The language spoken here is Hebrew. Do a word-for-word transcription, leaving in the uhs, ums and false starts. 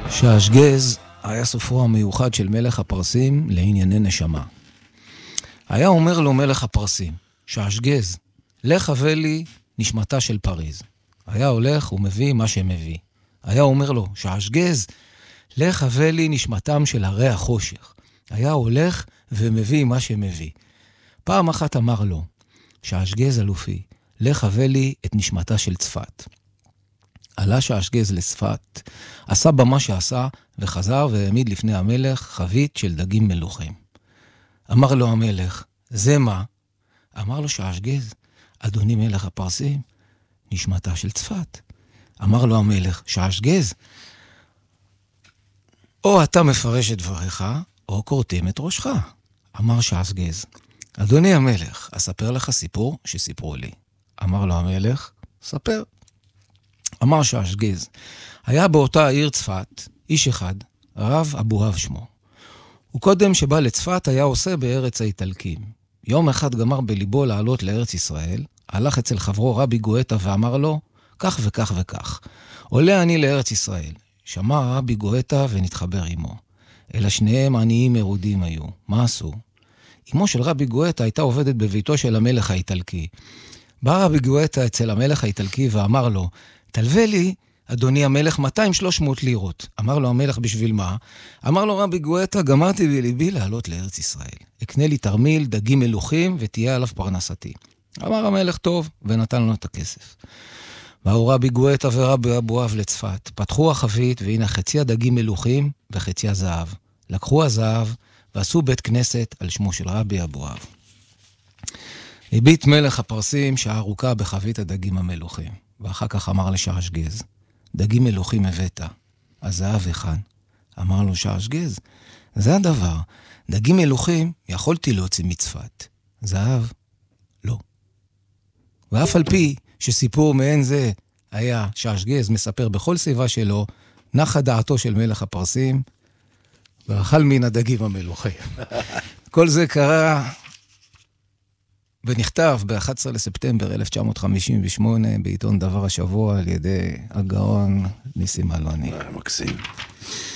שעשגז היה סופרו המיוחד של מלך הפרסים לענייני נשמה. היה אומר לו מלך הפרסים, שעשגז, לך הבא לי נשמתה של פריז. היה הולך ומביא מה שמביא. היה אומר לו, שעשגז, לך הבא לי נשמתם של הרי החושך. היה הולך ומביא מה שמביא. פעם אחת אמר לו, שעשגז אלופי, לך הבא לי את נשמתה של צפת. עלה שעשגז לצפת, עשה במה שעשה, וחזר והעמיד לפני המלך חבית של דגים מלוחים. אמר לו המלך, זה מה? אמר לו שעשגז, אדוני מלך הפרסים, נשמתה של צפת. אמר לו המלך, שעשגז, או אתה מפרש את דבריך, או קורטים את ראשך. אמר שעשגז, אדוני המלך, אספר לך סיפור שסיפרו לי. אמר לו המלך, ספר. אמר שעשגז, היה באותה העיר צפת, איש אחד, רב אבוהב שמו. וקודם שבא לצפת היה עושה בארץ האיטלקים. יום אחד גמר בליבו לעלות לארץ ישראל, הלך אצל חברו רבי גואטה ואמר לו, כך וכך וכך. עולה אני לארץ ישראל. שמע רבי גואטה ונתחבר עמו. אלא שניהם עניים מרודים היו. מה עשו? אמו של רבי גואטה הייתה עובדת בביתו של המלך האיטלקי. בא רבי גואטה אצל המלך האיטלקי ואמר לו, תלווה לי, אדוני המלך, מאתיים שלוש מאות לירות. אמר לו המלך, בשביל מה? אמר לו רבי גואטה, גמרתי בליבי לעלות לארץ ישראל. אקנה לי תרמיל, דגים מלוחים, ותהיה עליו פרנסתי. אמר המלך, טוב, ונתן לו את הכסף. באו רבי גואטה ורבי אבוהב לצפת. פתחו החבית, והנה חצי הדגים מלוחים וחצי הזהב. לקחו הזהב ועשו בית כנסת על שמו של רבי אבוהב. הביט מלך הפרסים שעה ארוכה בחבית הדגים המלוחים. ואחר כך אמר לשעשגז, דגים מלוחים הבאת, הזהב היכן? אמר לו שעשגז, זה הדבר, דגים מלוחים יכולתי להוציא מצפת, זהב לא. ואף על פי שסיפור מעין זה היה שעשגז מספר בכל סביבה שלו, נחה דעתו של מלך הפרסים, ואכל מן הדגים המלוחים. כל זה קרה ונכתב ב-אחד עשר לספטמבר אלף תשע מאות חמישים ושמונה בעיתון דבר השבוע על ידי הגאון ניסים אלוני. מקסים.